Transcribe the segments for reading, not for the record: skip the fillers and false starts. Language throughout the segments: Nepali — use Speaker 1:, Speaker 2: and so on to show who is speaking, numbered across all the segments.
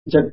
Speaker 1: शिक्षक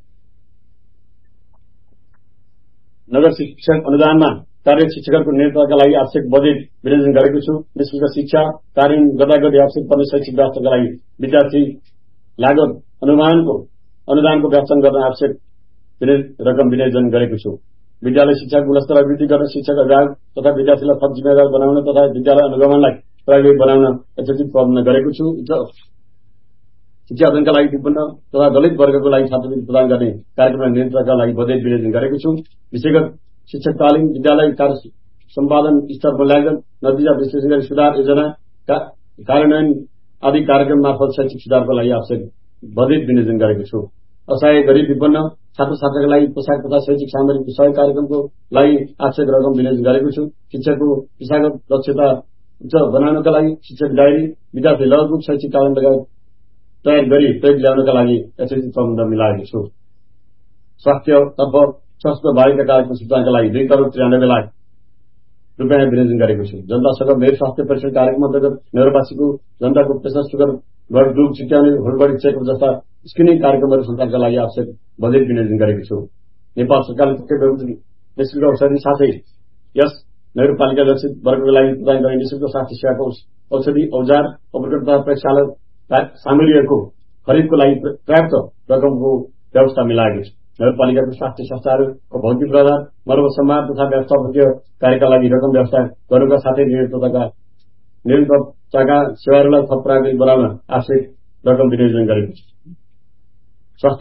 Speaker 1: नगर शिक्षक अनुदानमा कार्यरत शिक्षकहरूको निरन्तरताका लागि आवश्यक बजेट विनियोजन गरेको छु। निःशुल्क शिक्षा कार्यान्वयन गर्दा गर्दै आवश्यक पर्ने शैक्षिक व्यवस्थाका लागि विद्यार्थी लागत अनुदानको व्यवस्थापन गर्न आवश्यक रकम विनियोजन गरेको छु। विद्यालय शिक्षाको गुणस्तर अभिवृद्धि गर्न शिक्षक अभिभावक तथा विद्यार्थीलाई थप जिम्मेदार बनाउन तथा विद्यालय अनुगमनलाई प्रभावी बनाउन यथोचित प्रबन्ध गरेको छु। शिक्षा अध्ययनका लागि विपन्न तथा दलित वर्गको लागि छात्रवृत्ति प्रदान गर्ने कार्यक्रमलाई निरन्तरताका लागि बजेट विनियोजन गरेको छु। विषयगत शिक्षक तालिम विद्यालय कार्य सम्पादन स्तर मूल्याङ्कन नतिजा विश्लेषण गरी सुधार योजना कार्यान्वयन आदि कार्यक्रम मार्फत शैक्षिक सुधारको लागि आवश्यक बजेट विनियोजन गरेको छु। असहाय गरीब विपन्न छात्र छात्राका लागि पोसाक तथा शैक्षिक सामग्री सहयोग कार्यक्रमको लागि आवश्यक रकम विनियोजन गरेको छु। शिक्षकको पेशागत दक्षता उच्च बनाउनका लागि शिक्षक डायरी विद्यार्थी लगबुक शैक्षिक कार्यान्वयन लगायत तयार गरी प्रयोग ल्याउनका लागि यथोचित प्रबन्ध मिलाएको छु। स्वास्थ्यतर्फ स्वास्थ्य बालिका कार्यक्रम सञ्चालनका लागि 2 करोड 93 लाख रुपियाँ विनियोजन गरेको छु। जनतासँग मेरो स्वास्थ्य परीक्षण कार्यक्रम अन्तर्गत नगरवासीको जनताको pressure sugar blood group छिट्याउने होलबडी checkup जस्ता स्क्रिनिङ कार्यक्रमहरू सञ्चालनका लागि आवश्यक बजेट विनियोजन गरेको छु। नेपाल सरकारले निःशुल्क औषधि साथै यस नगरपालिका लक्षित वर्गको लागि प्रदान गर्ने निःशुल्क स्वास्थ्य सेवाको औषधि औजार उपकरण तथा प्रयोगशाला सामग्रीहरूको खरिदको लागि पर्याप्त रकमको व्यवस्था मिलाएको छ। नगरपालिकाको स्वास्थ्य संस्थाहरूको भौतिक प्रदान मर्मत सम्मान तथा व्यवस्थापकीय कार्यका लागि रकम व्यवस्था गर्नुका साथै निरन्तरताका सेवाहरूलाई थप प्रभावी बनाउन आवश्यक रकम विनियोजन गरेको छ। स्वास्थ्य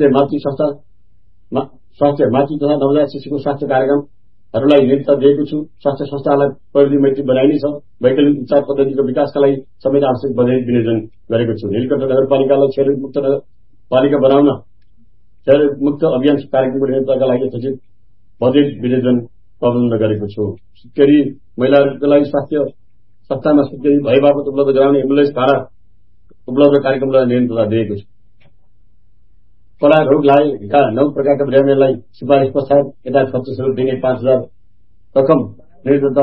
Speaker 1: मातृ तथा नवजात शिशुको स्वास्थ्य कार्यक्रमहरूलाई निरन्तरता दिएको छु। स्वास्थ्य संस्थाहरूलाई प्रविधि मैत्री बनाइने छ। वैकल्पिक उपचार पद्धतिको विकासका लागि समेत आवश्यक बजेट विनियोजन गरेको छु। नीलकण्ठ नगरपालिकालाई क्षयरोगमुक्त नगरपालिका बनाउन क्षयरोगमुक्त अभियान कार्यक्रमको निरन्तरताका लागि यथोचित बजेट विनियोजन प्रबन्ध गरेको छु। सुत्केरी महिलाहरूको लागि स्वास्थ्य संस्थामा सुत्केरी भएबापत उपलब्ध गराउने एम्बुलेन्स भाडा उपलब्ध कार्यक्रमलाई निरन्तरता दिएको छु। कला रोग लागेका 9 प्रकारका बिरामीहरूलाई सिफारिस पश्चात यथार्थ खर्च स्वरूप दिने 5,000 रकम निरन्तरता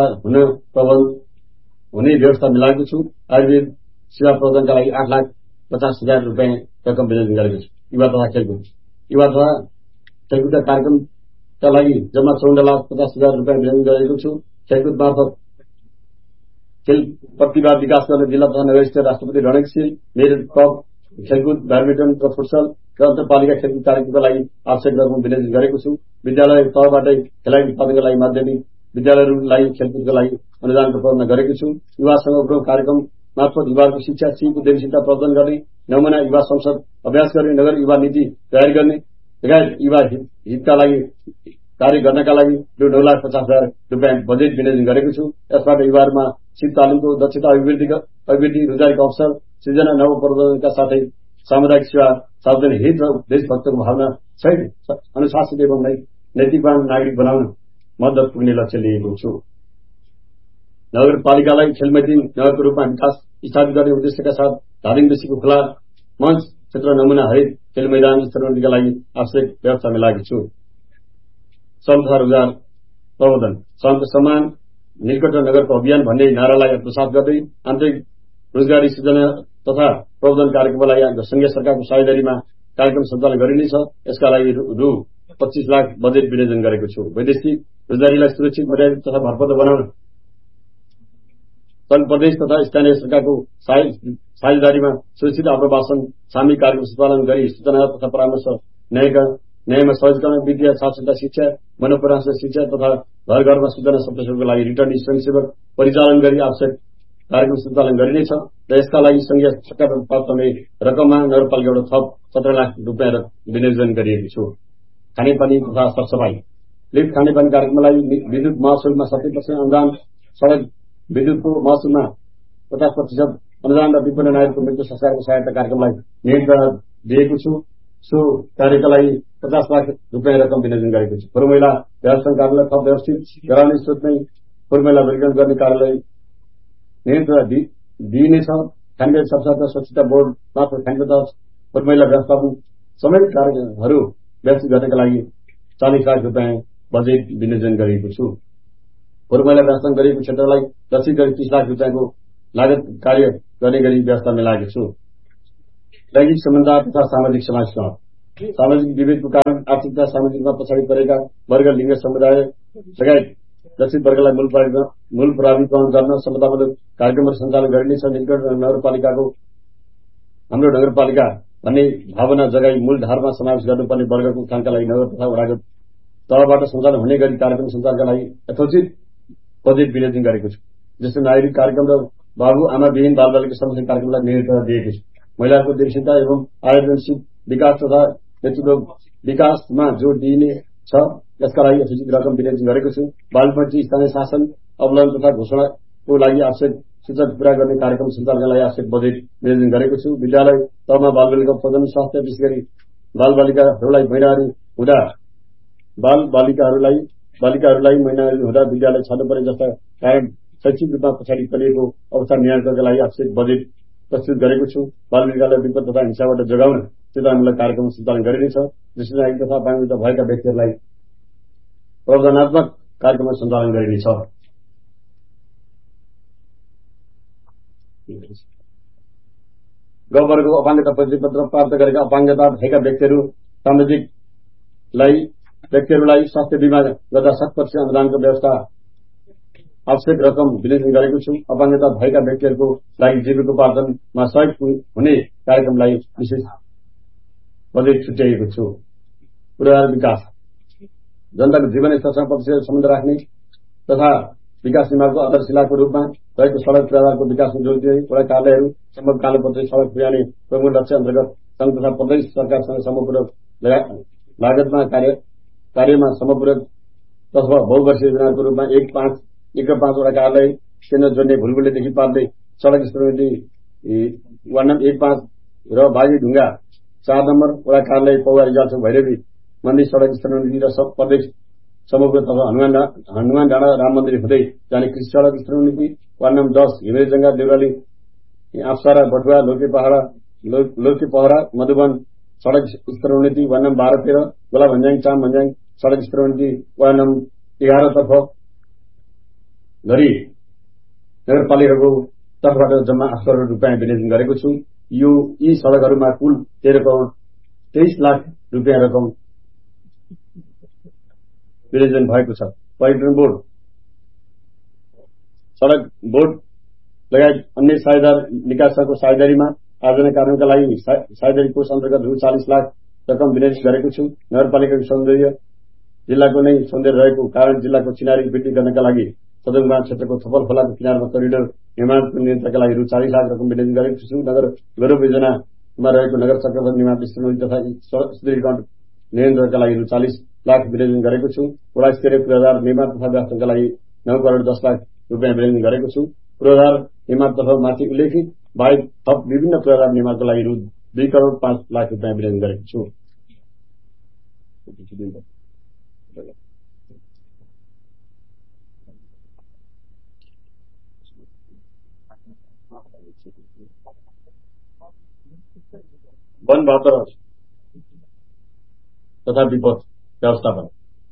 Speaker 1: हुने व्यवस्था मिलाएको छु। आयुर्वेद सेवा प्रदानका लागि 8,50,000 रुपियाँ रकम विनियोजन गरेको छु। युवा तथा खेलकुदका कार्यक्रमका लागि जम्मा 54,50,000 रुपियाँ विनियोजन गरेको छु। खेलकुद मार्फत खेल प्रतिभा विकास गर्ने जिल्ला तथा नगरस्थित राष्ट्रपति रणजीत मेरिट कप खेलकुद ब्याडमिन्टन र फुटसल र अन्तरपालिका खेलकुद कार्यक्रमका लागि आवश्यक रकम विनियोजन गरेको छु। विद्यालय तहबाटै खेलाडी उत्पादनका लागि माध्यमिक विद्यालयहरूलाई खेलकुदका लागि अनुदानको प्रबन्ध गरेको छु। युवासँग उपक्रम कार्यक्रम मार्फत युवाहरूको शिक्षा सिप उद्यमशीलता प्रवर्धन गर्ने नमुना युवा संसद अभ्यास गर्ने नगर युवा नीति तयार गर्ने लगायत युवा हितका लागि कार्य गर्नका लागि 9,50,000 रुपियाँ बजेट विनियोजन गरेको छु। यसबाट युवाहरूमा सिप तालिमको दक्षता अभिवृद्धि रोजगारीको अवसर सृजना नवप्रवर्धनका साथै सामुदायिक सेवा सार्वजनिक हित र देशभक्तको भावना सहित अनुशासित एवं नैतिकवान नागरिक बनाउन मद्दत पुग्ने लक्ष्य लिएको छु। नगरपालिकालाई खेल मैदान नगरको रूपमा विकास स्थापित गर्ने उद्देश्यका साथ धादिङ बेसीको खुला मञ्च क्षेत्र नमुना हरित खेल मैदान स्तरोन्नतिका लागि आवश्यक व्यवस्था मिलाएको छु। श्रम तथा रोजगार प्रवर्धन श्रमको सम्मान नीलकण्ठ नगरको अभियान भन्ने नारालाई आत्मसात गर्दै आन्तरिक रोजगारी सृजना तथा प्रवर्धन कार्यक्रमका लागि संघीय सरकारको साझेदारीमा कार्यक्रम सञ्चालन गरिनेछ। यसका लागि रु 25 लाख बजेट विनियोजन गरेको छु। वैदेशिक रोजगारीलाई सुरक्षित मर्यादित तथा भरपर्दो बनाउन संघ प्रदेश तथा स्थानीय सरकारको साझेदारीमा सुरक्षित आवासन सामूहिक कार्यक्रम सञ्चालन गरी सूचना तथा परामर्श न्यायमा सहजीकरण विद्या साक्षरता शिक्षा मनोपरामर्श शिक्षा तथा घर घरमा सूचना सम्प्रेषणको लागि रिटर्निङ स्वयंसेवक परिचालन गरी आवश्यक कार्यक्रम सञ्चालन गरिनेछ र यसका लागि संघीय सरकारबाट प्राप्त हुने रकममा नगरपालिकाबाट थप 17 लाख रुपियाँ विनियोजन गरिएको छु। खानेपानी तथा सरसफाई लिफ्ट खानेपानी कार्यक्रमलाई विद्युत महसुलमा 70% अनुदान सडक विद्युतको महसुलमा 50% अनुदान र विपन्न नागरिकको मृत्यु संस्कारको सहायता कार्यक्रमलाई नियन्त्रण दिएको छु। सो कार्यका लागि 50 लाख रुपियाँ रकम विनियोजन गरेको छु। फोहोर मैला व्यवस्थापन कार्यालय थप व्यवस्थित गराउने स्रोत नै फोहोर मैला वर्गीकरण गर्ने कार्यालय नियन्त्रण दिइनेछ। खानगेट सबसाथमा स्वच्छता बोर्ड मार्फत खानगेट फोहोर मैला व्यवस्थापन समेत कार्यहरू व्यवस्थित गर्नका लागि 40 लाख रुपियाँ बजेट विनियोजन गरिएको छु। फोहोर मैला व्यवस्थापन गरिएको क्षेत्रलाई लक्षित गरी 30 लाख रुपियाँको लागत कार्य गर्ने गरी व्यवस्था मिलाएको छु। लैंगिक समानता तथा सामाजिक समावेशन सामाजिक विभेदको कारण आर्थिक तथा सामाजिक रूपमा पछाडि परेका वर्ग, लिङ्ग, समुदाय लगायत लक्षित वर्गलाई मूल प्राधिकरण गर्न समतामूलक कार्यक्रमहरू सञ्चालन गरिनेछ। निकट नगरपालिकाको हाम्रो नगरपालिका भन्ने भावना जगाई मूल धारमा समावेश गर्नुपर्ने वर्गको उत्थानका लागि नगर तथा वडागत तहबाट सञ्चालन हुने गरी कार्यक्रम सञ्चालनका लागि यथोचित बजेट विनियोजन गरेको छु। जस्तो नागरिक कार्यक्रम र बाबु आमा विहीन बालबालिका संरक्षण कार्यक्रमलाई नियन्त्रण दिएको छु। महिलाहरूको दृश्यता एवं आयोजनशील विकास तथा नेतृत्व विकासमा जोड़ दिइने छ। यसका लागि यथोचित रकम विनियोजन गरेको छु। बालपन्थी स्थानीय शासन अवलम्बन तथा घोषणाको लागि आवश्यक सूचना पूरा गर्ने कार्यक्रम सञ्चालनका लागि आवश्यक बजेट विनियोजन गरेको छु। विद्यालय तहमा बालबालिका प्रजनन स्वास्थ्य विशेष गरी बालबालिकाहरूलाई महिनाहरू हुँदा बालिकाहरूलाई महिनाहरू हुँदा विद्यालय छाड्नुपर्ने जस्ता कारण शैक्षिक रूपमा पछाडि परिएको अवस्था नियन्त्रणका लागि आवश्यक बजेट प्रस्तुत गरेको छु। बालबालिकालाई विपद तथा हिंसाबाट जोगाउन चेतनामूलक कार्यक्रम सञ्चालन गरिनेछ। दृष्टि नागरिक तथा बाङ्गुत भएका व्यक्तिहरूलाई प्रवर्धनात्मक कार्यक्रम सञ्चालन गरिनेछ। ग वर्गको अपाङ्गता परिचयपत्र प्राप्त गरेका अपाङ्गता भएका व्यक्तिहरूलाई स्वास्थ्य बीमा गर्दा 70% अनुदानको व्यवस्था आवश्यक रकम विनियोजन गरेको छु। अपाङ्गता भएका व्यक्तिहरूको लागि जीविकोपार्जनमा सहयोग हुने कार्यक्रमलाई विशेष बजेट छुट्याइएको छु। पूर्वाधार विकास जनताको जीवन स्तरसँग प्रत्यक्ष सम्बन्ध राख्ने तथा विकास निर्माणको आधारशिलाको रूपमा रहेको सड़क पूर्वाधारको विकासमा जोड़ दिँदै वडा कार्यालयहरू सम्भव कालोपत्री सड़क पुर्याउने प्रमुख लक्ष्य अन्तर्गत संघ तथा प्रदेश सरकारसँग समपूरक लागतमा कार्यमा समपूरक तथा बहुवर्षीय योजनाको रूपमा 1-5 वडा कार्यालय केन्द्र जोड्ने भुलबुलेदेखि पार्दै सड़क स्तरोन्नति वार्ड नम्बर 1-5 र बागी ढुङ्गा 4 नम्बर वडा कार्यालय पौवा रिजाल्छौ भैरवी मन्दिर सड़क स्तरोन्नति र प्रदेश समग्र तथा हनुमान डाँडा राम मन्दिर हुँदै जाने कृषि सड़क स्तरोन्नति वार्ड नम्बर 10 हिमरेजंगा देउराली आफसारा बटुवा लोके पहरा मधुवन सड़क स्तरोन्नति वार्ड नम्बर 12-13 गोला भन्ज्याङ चाम भन्ज्याङ सड़क स्तरोन्नति वार्ड नम्बर 11 तर्फ गरी नगरपालिकाको तर्फबाट जम्मा 8 करोड़ रुपियाँ विनियोजन गरेको छु। यी सड़कहरूमा कुल 13 करोड़ 23 लाख रुपियाँ रकम विनियोजन भएको छ। पर्यटन बोर्ड सड़क बोर्ड लगायत अन्य साझेदार निकायको साझेदारीमा आयोजना कार्यक्रमका लागि साझेदारी कोष अन्तर्गत रु 40 लाख रकम विनियोजन गरेको छु। नगरपालिकाको सौन्दर्य जिल्लाको नै सौन्दर्य रहेको कारण जिल्लाको चिनारी वृद्धि गर्नका लागि सदरमुकाम क्षेत्रको थपल खोलाको किनारमा करिडोर निर्माणको नियन्त्रणका लागि रु 40 लाख रकम विनियोजन गरेको छु। नगर गौरव योजनामा रहेको नगर चक्रवर्ती निर्माण विस्तृत तथा सुदृढीकरण नियन्त्रणका लागि रु 40 लाख विनियोजन गरेको छु। वडा स्तरीय पूर्वाधार निर्माण तथा व्यवस्थापनका लागि 9 करोड़ 10 लाख रुपियाँ विनियोजन गरेको छु। पूर्वाधार निर्माण तथा माथि उल्लेखित बाहेक थप विभिन्न पूर्वाधार निर्माणको लागि रु 2 करोड़ 5 लाख रुपियाँ विनियोजन गरेको छु। वन वातावरण तथा विपद व्यवस्थापन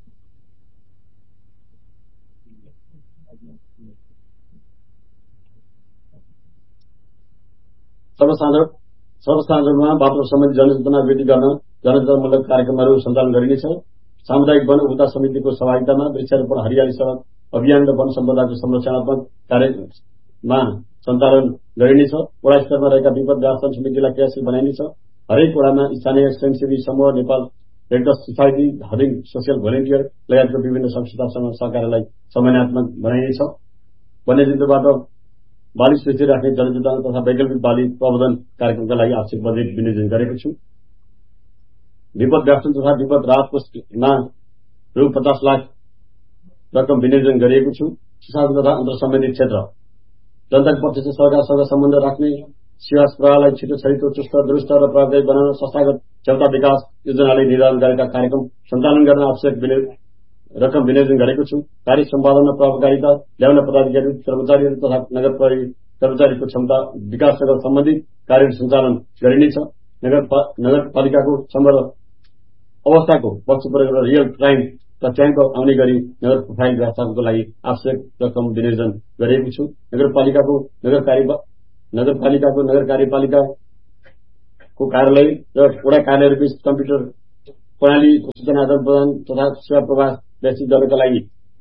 Speaker 1: सर्वसाधारणमा वातावरण सम्बन्धी जनचेतना वृद्धि गर्न जनचेतनामूलक कार्यक्रमहरू सञ्चालन गरिनेछ। सामुदायिक वन उपभोक्ता समितिको सहभागितामा वृक्षारोपण हरियाली सड़क अभियान र वन सम्पदाको संरक्षणात्मक कार्यमा सञ्चालन गरिनेछ। वडा स्तरमा रहेका विपद व्यवस्थापन समितिलाई क्रियाशील बनाइनेछ। हरेक वडामा स्थानीय स्वयंसेवी समूह, Nepal red cross society, हरिङ social volunteer लगायतको विभिन्न संस्थासँग सहकार्यलाई समन्वयात्मक बनाइनेछ। वन्यजन्तुबाट बाली सुरक्षित राख्ने जनचेतना तथा वैकल्पिक बाली प्रबन्धन कार्यक्रमका लागि आवश्यक बजेट विनियोजन गरेको छु। विपद व्यवस्थापन तथा विपद राहत कोषमा रु 50 लाख रकम विनियोजन गरिएको छु। सुशासन तथा अन्तर सम्बन्धित क्षेत्र जनताको प्रत्यक्ष सरकारसँग सम्बन्ध राख्ने सेवा प्रवाहलाई छिटो छरितो चुस्त दुरुस्त र प्रभावकारी बनाउन संस्थागत क्षमता विकास योजनाले निर्धारण गरेका कार्यक्रम सञ्चालन गर्न आवश्यक रकम विनियोजन गरेको छु। कार्य सम्पादनमा प्रभावकारिता ल्याउन पदाधिकारी कर्मचारीहरू तथा नगर कर्मचारीको क्षमता विकाससँग सम्बन्धित कार्य सञ्चालन गरिनेछ। नगरपालिकाको समग्र अवस्थाको पक्ष परेर रियल टाइम तथ्याङ्क आउने गरी नगर प्रोफाइल व्यवस्थापनको लागि आवश्यक रकम विनियोजन गरिएको छु। नगर कार्यपालिकाको को कार्यालय र वडा कार्यालयबीच कम्प्युटर प्रणालीको सूचना आदान प्रदान तथा सेवा प्रवाह व्यवस्थित गर्नका लागि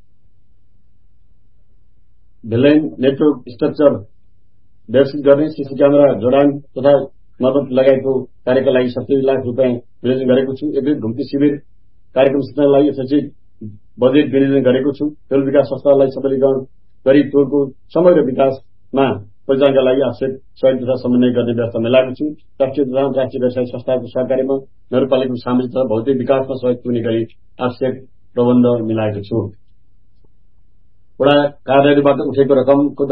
Speaker 1: भिलेन नेटवर्क स्ट्रक्चर व्यवस्थित गर्ने, सीसी क्यामेरा जोडान तथा मद्दत लगायतको कार्यका लागि 70 लाख रुपियाँ विनियोजन गरेको छु। एकीकृत घुम्ती शिविर कार्यक्रम सूचनाका लागि यथोचित बजेट विनियोजन गरेको छु। खेल विकास संस्थालाई सबलीकरण गरी टोलको समग्र विकासमा परिचालनका लागि आवश्यक सहयोग तथा समन्वय गर्ने व्यवस्था मिलाएको छु। राष्ट्रिय तथा अन्तर्राष्ट्रिय व्यवसायिक संस्थाको सहकार्यमा नगरपालिकाको सामाजिक तथा भौतिक विकासमा सहयोग पुग्ने गरी आवश्यक प्रबन्ध मिलाएको छु। वडा कार्यालयबाट उठेको रकमको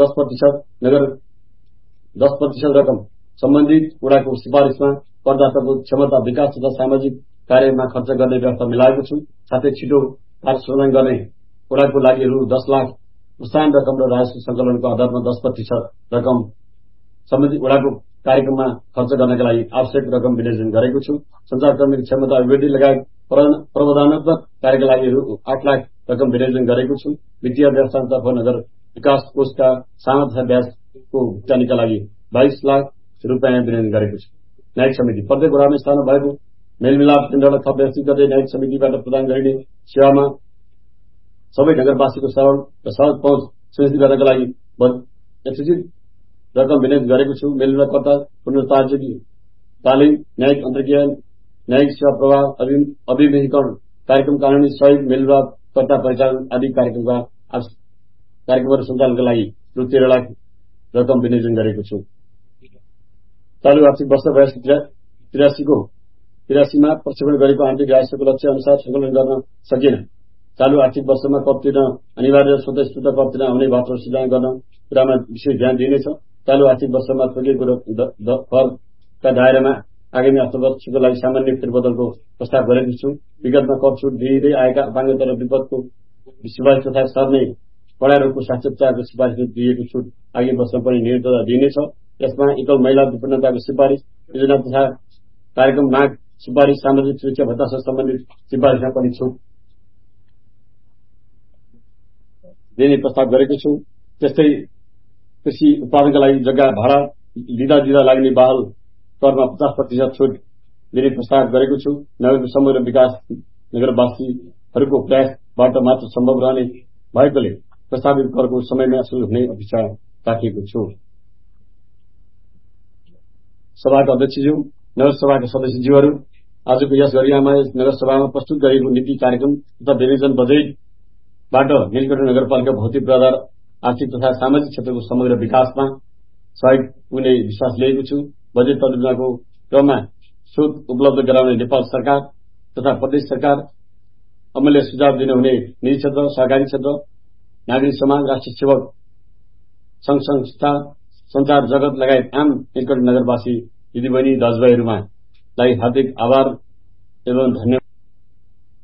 Speaker 1: 10% रकम सम्बन्धित वडाको सिफारिशमा करदाताको क्षमता विकास तथा सामाजिक कार्यमा खर्च गर्ने व्यवस्था मिलाएको छु। साथै छिटो कार्य सञ्चालन गर्ने वडाको लागि रु 10 लाख प्रोत्साहन रकम र राजस्व संकलनको आधारमा 10% रकम सम्बन्धित वडाको कार्यक्रममा खर्च गर्नका लागि आवश्यक रकम विनियोजन गरेको छु। सञ्चारकर्मीको क्षमता अभिवृद्धि लगायत प्रबन्धनात्मक कार्यका लागि रु 8 लाख रकम विनियोजन गरेको छु। वित्तीय व्यवस्थापनतर्फ नगर विकास कोषका साना तथा ब्याजको भुक्तानीका लागि 22 लाख रुपियाँ विनियोजन गरेको छु। न्यायिक समिति प्रत्येक वडामा स्थानमा भएको मेलमिलाप केन्द्रलाई थप व्यवस्थित गर्दै न्यायिक समितिबाट प्रदान गरिने सेवामा सबै नगरवासीको सरल र सहज पहुँच सुनिश्चित गर्नका लागि यथोचित रकम विनियोजन गरेको छु। मेलमिलापकर्ता पुनर्ताजगी तालिम, न्यायिक अन्तर्क्रिया, न्यायिक सेवा प्रवाह अभिमुखीकरण कार्यक्रम, कानूनी सहयोग, मेलमिलापकर्ता परिचालन आदि कार्यक्रमहरू सञ्चालनका लागि रु 13 लाख रकम विनियोजन गरेको छु। चालू आर्थिक वर्ष 83 मा प्रक्षेपण गरेको आन्तरिक राजस्वको लक्ष्य अनुसार सङ्कलन गर्न सकिएन। चालू आर्थिक वर्षमा कर तिर्न अनिवार्य स्वतस्फूर्त कर तिर्न आउने बाटो सृजना गर्न कुरामा विशेष ध्यान दिइनेछ। चालू आर्थिक वर्षमा तोकिएको करका दायरामा आगामी आर्थिक वर्षको लागि सामान्य फेरबदलको प्रस्ताव गरेको छु। विगतमा कर छुट दिँदै आएका अपाङ्गता र विपदको सिफारिस तथा सर्ने कडाहरूको साक्षरताको सिफारिसले दिएको छुट आगामी वर्षमा पनि निरन्तरता दिइनेछ। यसमा एकल महिला विपन्नताको सिफारिस, योजना तथा कार्यक्रम माग सिफारिस, सामाजिक सुरक्षा भत्तासँग सम्बन्धित सिफारिसमा पनि छुट दिने प्रस्ताव गरेको छु। त्यस्तै कृषि उत्पादनका लागि जग्गा भाडा लिँदा लाग्ने बाहल करमा 50% छुट दिने प्रस्ताव गरेको छु। नगरको समग्र विकास नगरवासीहरूको प्रयासबाट मात्र सम्भव रहने भएकोले प्रस्तावित करको समयमा सुरु हुने अपेक्षा राखेको छु। सभाका अध्यक्षज्यू, नगरसभाका सदस्यज्यूहरू, आजको यस गरिमामा नगरसभामा प्रस्तुत गरिएको नीति कार्यक्रम तथा विनियोजन बजेटबाट नीलकण्ठ नगरपालिका भौतिक पूर्वाधार, आर्थिक तथा सामाजिक क्षेत्रको समग्र विकासमा सहयोग पुग्ने विश्वास लिएको छु। बजेट परियोजनाको क्रममा स्रोत उपलब्ध गराउने नेपाल सरकार तथा प्रदेश सरकार, अमूल्य सुझाव दिनुहुने निजी क्षेत्र, सहकारी क्षेत्र, नागरिक समाज, राष्ट्रिय सेवक संघ संस्था, संचार जगत लगायत आम नीलकण्ठ नगरवासी दिदीबहिनी दाजुभाइहरूमा हार्दिक आभार एवं धन्यवाद।